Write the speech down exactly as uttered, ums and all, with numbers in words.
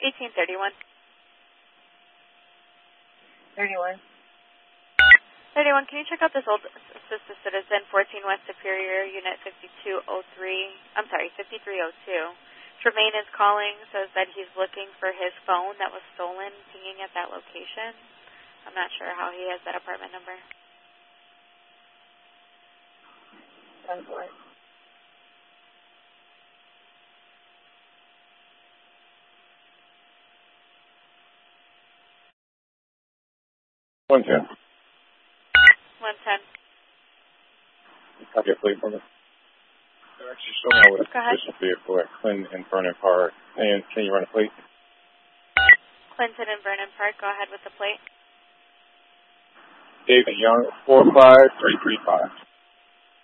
eighteen thirty-one. thirty-one. thirty-one, can you check out this old Assisted Citizen, fourteen West Superior, Unit fifty-two oh three, I'm sorry, fifty-three oh two. Tremaine is calling, says that he's looking for his phone that was stolen, pinging at that location. I'm not sure how he has that apartment number. ten four. one ten. one ten. Copy a plate for me. They're actually showing out with a Go ahead. suspicious vehicle at Clinton and Vernon Park. And can you run a plate? Clinton and Vernon Park, go ahead with the plate. David Young, four five three three five.